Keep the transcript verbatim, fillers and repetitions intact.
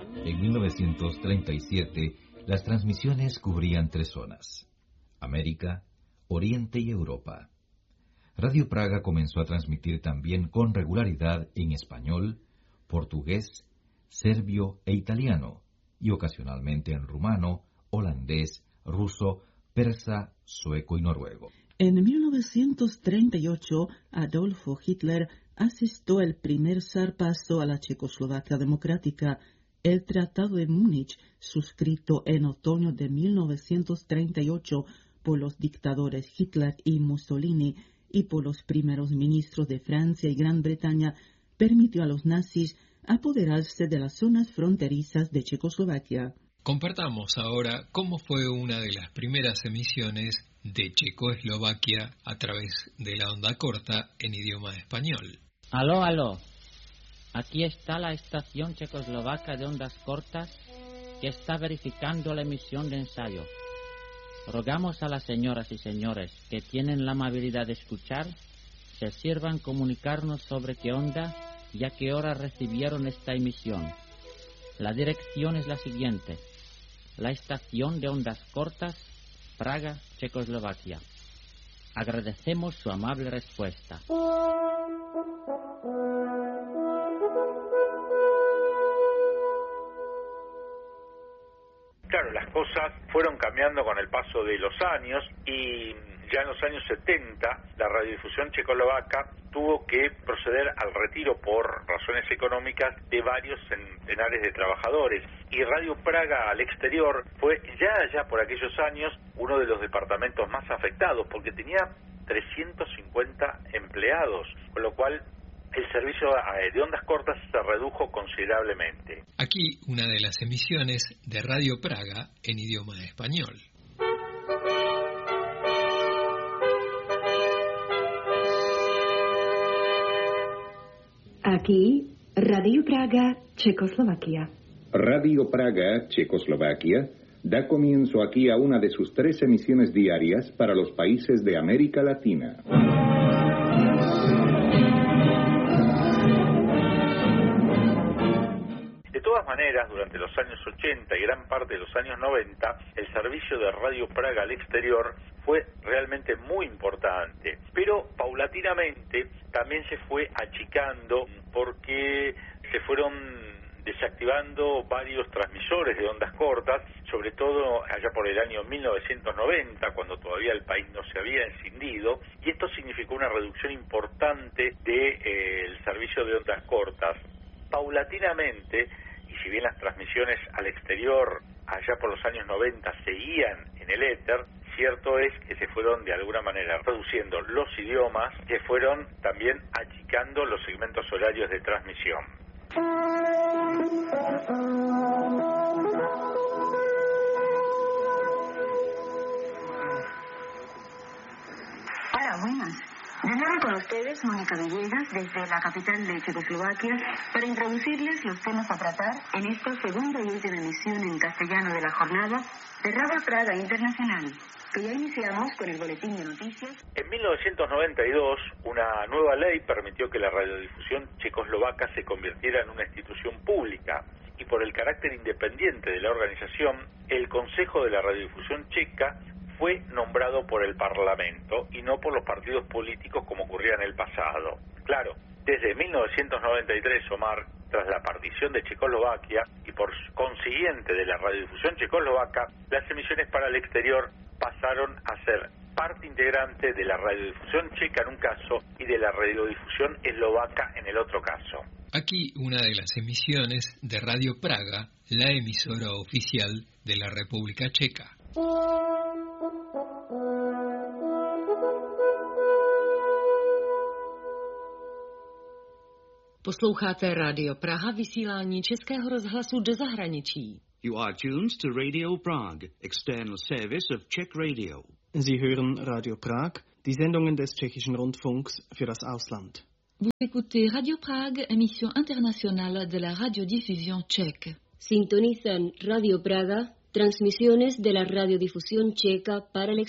En mil novecientos treinta y siete, las transmisiones cubrían tres zonas: América, Oriente y Europa. Radio Praga comenzó a transmitir también con regularidad en español, portugués, serbio e italiano, y ocasionalmente en rumano, holandés, ruso, persa, sueco y noruego. En mil novecientos treinta y ocho, Adolfo Hitler asestó el primer zarpazo a la Checoslovaquia democrática, el Tratado de Múnich, suscrito en otoño de mil novecientos treinta y ocho por los dictadores Hitler y Mussolini y por los primeros ministros de Francia y Gran Bretaña, permitió a los nazis apoderarse de las zonas fronterizas de Checoslovaquia. Compartamos ahora cómo fue una de las primeras emisiones de Checoslovaquia a través de la onda corta en idioma español. Aló, aló. Aquí está la estación checoslovaca de ondas cortas que está verificando la emisión de ensayo. Rogamos a las señoras y señores que tienen la amabilidad de escuchar, se sirvan comunicarnos sobre qué onda y a qué hora recibieron esta emisión. La dirección es la siguiente: la estación de ondas cortas, Praga, Checoslovaquia. Agradecemos su amable respuesta. Claro, las cosas fueron cambiando con el paso de los años y ya en los años setenta la radiodifusión checoslovaca tuvo que proceder al retiro por razones económicas de varios centenares de trabajadores, y Radio Praga al exterior fue ya allá por aquellos años uno de los departamentos más afectados porque tenía trescientos cincuenta empleados, con lo cual el servicio de ondas cortas se redujo considerablemente. Aquí una de las emisiones de Radio Praga en idioma español. Aquí, Radio Praga, Checoslovaquia. Radio Praga, Checoslovaquia, da comienzo aquí a una de sus tres emisiones diarias para los países de América Latina. De todas maneras, durante los años ochenta y gran parte de los años noventa, el servicio de Radio Praga al exterior fue realmente muy importante, pero paulatinamente también se fue achicando porque se fueron desactivando varios transmisores de ondas cortas, sobre todo allá por el año mil novecientos noventa, cuando todavía el país no se había escindido, y esto significó una reducción importante del eh, servicio de ondas cortas. Paulatinamente, y si bien las transmisiones al exterior allá por los años noventa seguían en el éter, cierto es que se fueron de alguna manera reduciendo los idiomas, que fueron también achicando los segmentos horarios de transmisión. Hola, buenas. De nuevo con ustedes, Mónica Villegas, desde la capital de Checoslovaquia, para introducirles los temas a tratar en esta segunda y última emisión en castellano de la jornada de Radio Praga Internacional, que ya iniciamos con el boletín de noticias. En mil novecientos noventa y dos, una nueva ley permitió que la radiodifusión checoslovaca se convirtiera en una institución pública, y por el carácter independiente de la organización, el Consejo de la Radiodifusión Checa fue nombrado por el Parlamento y no por los partidos políticos como ocurría en el pasado. Claro, desde mil novecientos noventa y tres, Omar, tras la partición de Checoslovaquia y por consiguiente de la radiodifusión checoslovaca, las emisiones para el exterior pasaron a ser parte integrante de la radiodifusión checa en un caso y de la radiodifusión eslovaca en el otro caso. Aquí una de las emisiones de Radio Praga, la emisora oficial de la República Checa. Posloucháte Radio Praha, vysílání Českého rozhlasu do zahraničí. You are tuned to Radio Prague, external service of Czech Radio. Sie hören Radio Prag, die Sendungen des tschechischen Rundfunks für das Ausland. Vous écoutez Radio Prague, émission internationale de la radiodiffusion tchèque. Sintonizan Radio Praga, transmisiones de la radiodifusión checa para el exterior.